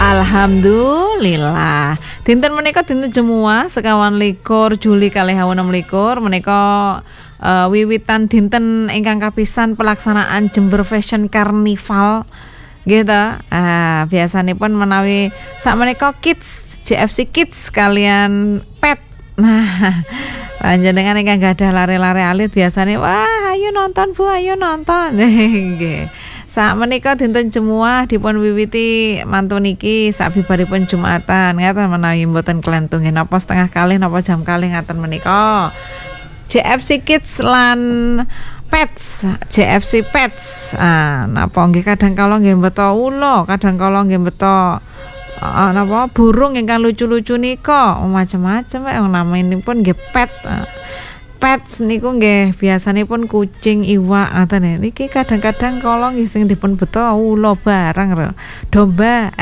Alhamdulillah. Dinten menika dinten Jumuah sekawan likur Juli kalih awu 26 menika wiwitan dinten ingkang kapisan pelaksanaan Jember Fashion Carnival. Gitu. Biasanipun menawi sakmenika kids, JFC Kids kalian pet. Nah, panjenengan ingkang gadah lare-lare alit biasane wah ayo nonton Bu, ayo nonton. Nggih. Sakmenika dinten Jumuah dipun wiwiti mantun niki sabibaripun Jumatan ngaten menawi mboten kelentung napa setengah kalih napa jam kalih ngaten menika. JFC Kids lan Pets, JFC Pets. Napa nggih kadang kala nggih beto ula, kadang kala nggih beto napa burung ingkang lucu-lucu nika, macam-macam wae namanipun nggih pet. Pets niku nggih biasanipun kucing, iwak ngaten niki kadang-kadang kala nggih sing dipun beto ula barang lho. Domba.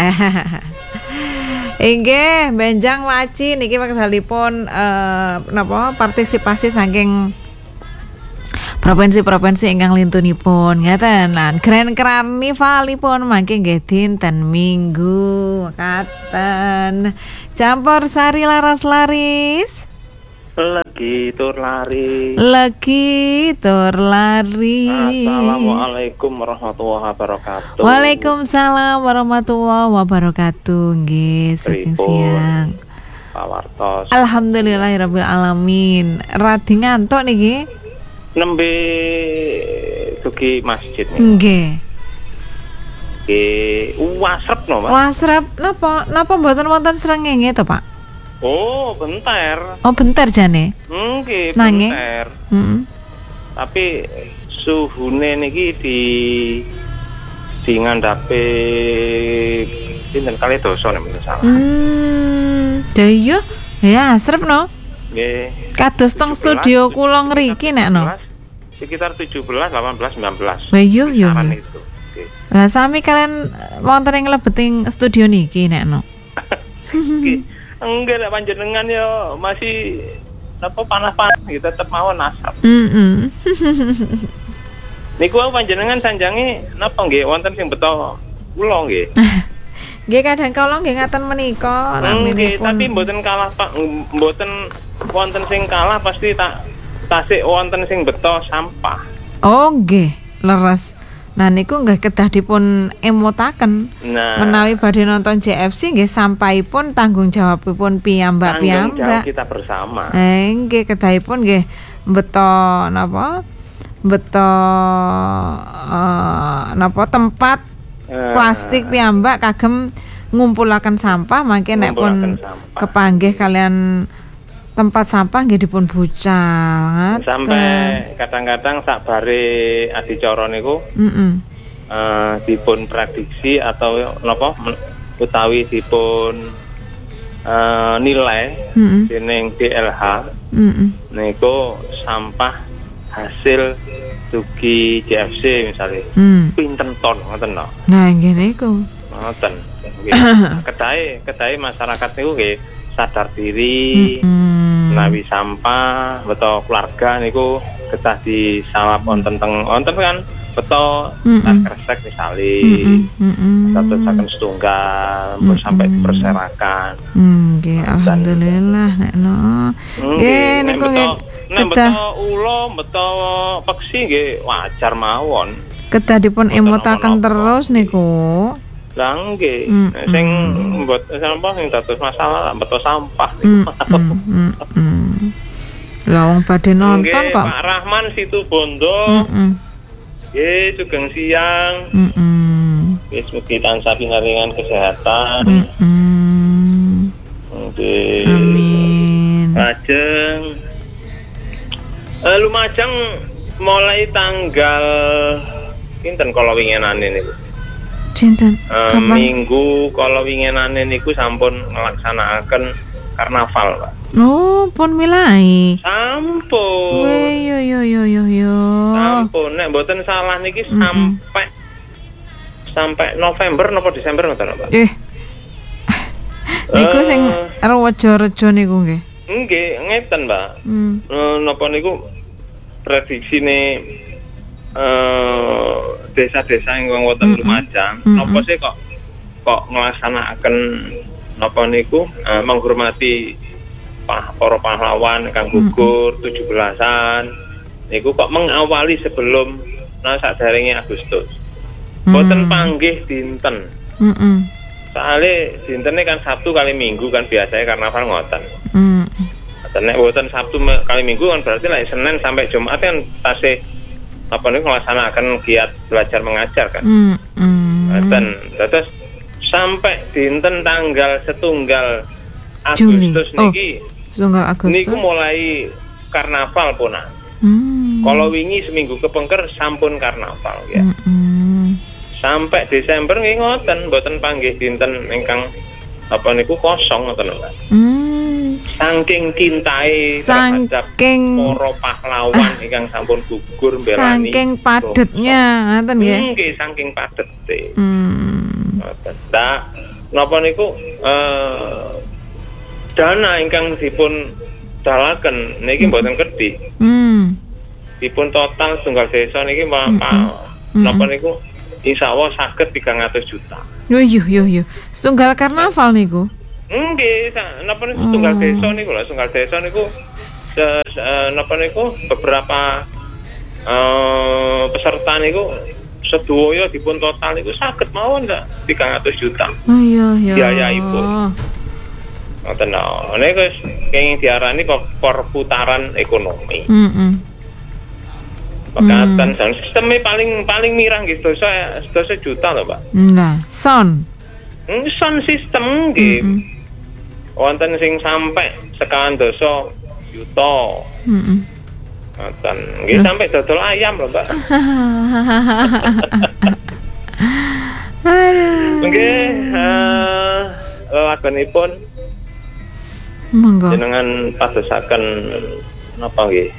Inggih benjang waci niki wekdalipun napa partisipasi saking provinsi-provinsi ingkang lintunipun ngaten lan Grand Carnivalipun mangke nggih dinten Minggu katen campur sari laras laris lagi tur lari. Assalamualaikum warahmatullahi wabarakatuh. Waalaikumsalam warahmatullahi wabarakatuh. Nggih, saking siang. Pawartos. Alhamdulillahirabbil alamin. Radi ngantuk niki. Nembe dugi masjid niki. Nggih. Wasrep no, Mas. Wasrep napa mboten wonten srengenge to, Pak? Oh, bentar. Oh, bentar jane. Nggih, Nanging. bentar. Tapi suhune niki di ngandhape dinten kali dosa nek mboten salah. Daya ya asrep no. Nggih. Kados teng studio kula ngriki nek no. Sekitar 17, 18, 19. Wah yo. Itu. Lah sami kalian wonten ing lebeting studio niki nek no. Enggak lah panjenengan yo masih apa panas-panas gitu tetep mawon asap. Niku panjenengan sanjange napa nggih wonten sing beto kula nggih. Nggih kadang kala nggih ngaten menika nggih tapi mboten kalah Pak, mboten wonten sing kalah pasti tasik wonten sing beto sampah. Oh nggih, leres. Nah niku nggih kedah dipun emotaken. Menawi badhe nonton JFC nggih sampahipun tanggung jawabipun piyambak. Tanggung jawab kita bersama. Nggih kedahipun nggih beto napa? Beto napa tempat plastik piyambak kagem ngumpulaken sampah mangke nek pun kepanggih kalian tempat sampah nggih dipun bucal. Sampai kadang-kadang sak bare adicara niku dipun prediksi atau napa utawi dipun nilai dening DLH niku sampah hasil dugi JFC misalnya pinten ton ngoten no. Nah nggih niku. Ngoten. Kedahe masyarakat niku nggih sadar diri. Menawi sampah beto keluarga niku kedah disalap wonten kan beto kresek misale satu setunggal sampai berserakan. Nggih alhamdulillah nek no. Nggih niku nggih beto ulo beto peksi nggih wajar mawon. Kedah dipun emotaken terus niku. Lah nggih, sing mbot sampah sing dados masalah beto sampah niku. Lah wong badhe nonton kok. Pak Rahman Situ Bondo. Nggih, sugeng siang. Wis mugi tansah pinaringan kesehatan. Nggih. Amin. Lajeng Lumajang mulai tanggal pinten kala winginane niku? Cinten. Minggu kalau winginane niku sampun nglaksanakaken karnaval, Pak. Oh, pun milai. Sampun. Weh yo. Sampun nek mboten salah niki sampai November napa Desember ngoten, Pak. Niku sing rejo-rejo niku nggih. Nggih, ngeten, Mbak. Napa niku prediksine desa-desa yang wonten Lumajang, napa sih kok kok nglaksanaken napa niku menghormati para pahlawan kang gugur 17-an niku kok mengawali sebelum saderenge Agustus. Boten panggih dinten. Soale dintene kan Sabtu kali Minggu kan biasanya karnaval ngoten. Nek boten Sabtu kali Minggu kan berarti lah Senin sampai Jumat kan tasih apa niku nglaksanaken giat belajar mengajar kan. Terus sampai dinten tanggal 1 Agustus niki. Niku mulai karnaval punah. Kalau wingi seminggu kepengker sampun karnaval ya. Sampai Desember nggih ngoten, mboten panggih dinten ingkang apa niku kosong ngoten lho. Saking cintae terhadap para pahlawan ingkang sampun gugur mbelani. Saking padetnya ngoten nggih. Nggih, saking padete. Ngoten. Napa niku dana ingkang dipun dalaken niki mboten kedhi. Dipun total setunggal desa niki napa niku insyaallah saged 300 juta. Yo. Setunggal karnaval niku. Nggih, napa niku setunggal desa niku lho, setunggal desa niku napa niku beberapa peserta niku sedaya dipun total niku saged mawon 300 juta. Oh iya. Biayaipun. Ngoten lho. Niku kenging diarani perputaran ekonomi. Pekatan sistemnya paling mirang gitu. Saya juta lho, Pak. Nah, son sistem nggih. Wonten sing sampai 200 juta. Ngoten. Nggih sampai dodol ayam lho, Pak. Nggih, lakonipun monggo jenengan padosaken napa nggih?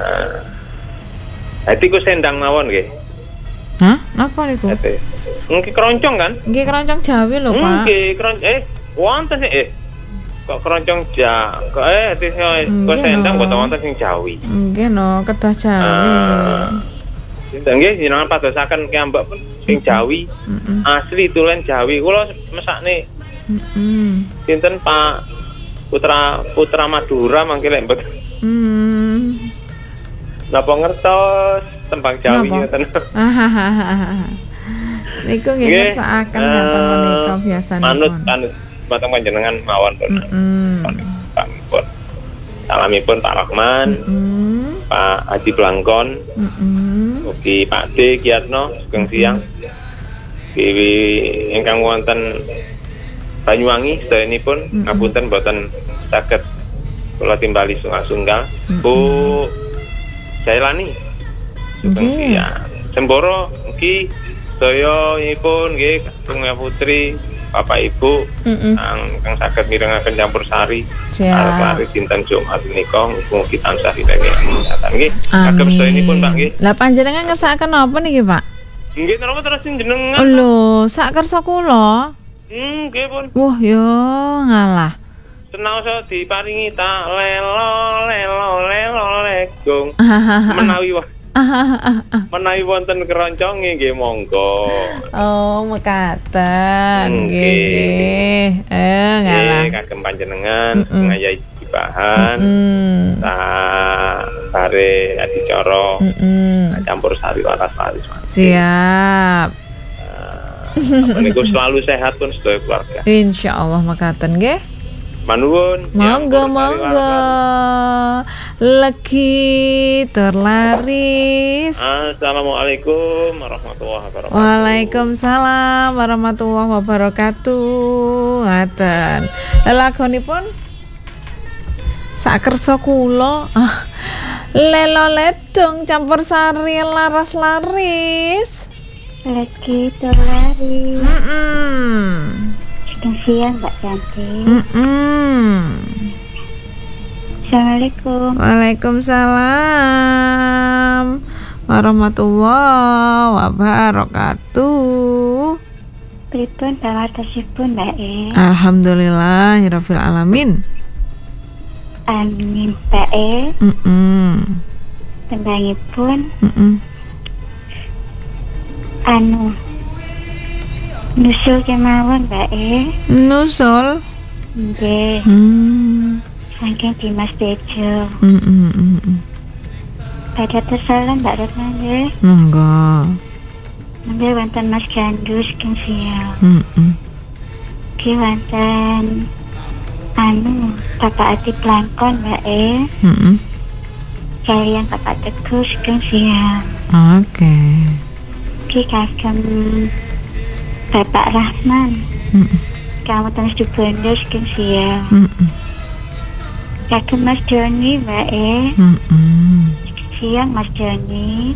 Tiku sendang mawon nggih. Hah? Napa niku? Nggih keroncong kan? Nggih keroncong Jawi lho, Pak. Nggih wonten sih kok keroncong kok sendang mboten wonten sing Jawi. Nggih no, kedah Jawi. Nggih jenengan padosaken kiambak pun sing Jawi. Asli tulen Jawi. Kula mesakne sinten Pak Putra Madura mangke lek mboten. Napa ngertos tembang Jawi ngoten. Niku nggih ngersakaken ngaten menika biasanipun. Manut batang panjenengan mawon pun. Salamipun Pak Rahman, Pak Haji Blangkon, ugi Pak D Kiatno sugeng siang. Ingkang wonten Banyuwangi sedayanipun ngapunten boten saged kula timbali sunggal-sunggal. Bu Jailani sugeng siang. Semboro nggih sedayapun nggih Tunggal Putri, Bapak Ibu kang saged mirengaken campur sari arep dinten Jumat menika mugi tansah rinenge kesehatan nggih. Kagem sedayanipun Pak nggih. Lah panjenengan ngersakaken napa niki, Pak? Nggih napa terus jenengan. Lho, sak kersa kula. Nggih pun. Wah, yo ngalah. Senaosa diparingi tak lelo legong. Menawi wonten keronconge nggih monggo. Oh, mekaten. Nggih. Ngalah. Kagem panjenengan ngayahi bahan. Bare adicara. Campur sari waras-waris. Siap. Niku selalu sehat pun sedaya keluarga. Insyaallah mekaten nggih. Manuwun. Monggo. Legi terlaris. Assalamualaikum warahmatullahi wabarakatuh. Waalaikumsalam warahmatullahi wabarakatuh. Ngaten. Lelagonipun sak kersa kula. Lelo ledong campur sari laras laris. Lagi terlaris. Selamat siang Mbak Cantik. Assalamualaikum. Waalaikumsalam warahmatullahi wabarakatuh. Pripun bawaosipun Mbak E? Alhamdulillahirabbil alamin. Amin Mbak E. Tembangipun Nusul kemawon Mbak E. Nusul. Nggih. Saking Dimas Tejo. Pada tersalam Mbak Retno nggih. Monggo. Nggih wonten Mas Gandus keng siang. Ki wonten Bapak Ati Plangkon Mbak E. Kalian Bapak Tegus keng siang. Oke. Ki kagem Bapak Rahman. Kamu tenis di Bondos keng siang. Kagem Mas Joni Mbak E. Siang Mas Joni.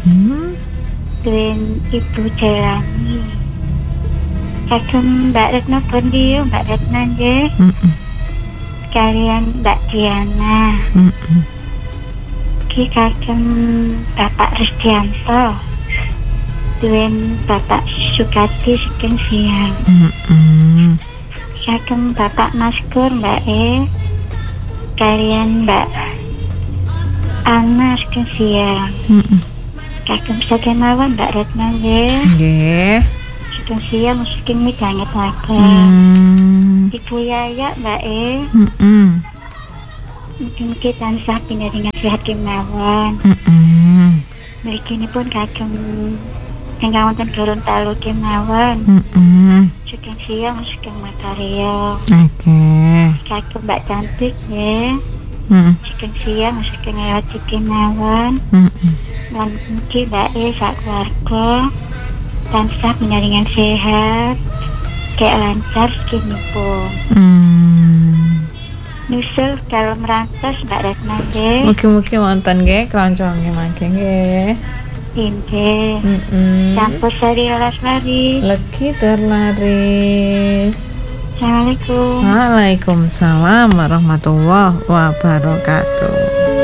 Duen Ibu Jailani. Kagem Mbak Retno Bondio, Mbak Retno nggih. Kalian Mbak Diana. Ki kagem Bapak Risdianto. Duen Bapak Sukati sekeng siang. Kagem Bapak Maskur Mbak E. Kalian Mbak Ana sekeng siang. Kagem sakemawon Mbak Retno nggih. Nggih. Sekeng siang mungkin midanget wae. Ibu Yaya Mbak E. Mungkin tansah pinaringan sehat kemawon. Mrikinipun kagem ingkang wonten Gorontalo kemawon. Sekeng siang sekeng makarya. Oke. Kagem Mbak Cantik nggih. Sekeng siang sekeng ngaji kemawon. Lan mugi Mbak E sak keluarga tansah pinaringan sehat, kayak lancar sekinipun. Nusul dalam rantos Mbak Retno nggih. Mugi-mugi wonten nggih kronco nggih mangke nggih. Inggih. Campur sari rolas lari. Legi terlaris. Assalamualaikum. Waalaikumsalam warahmatullahi wabarakatuh.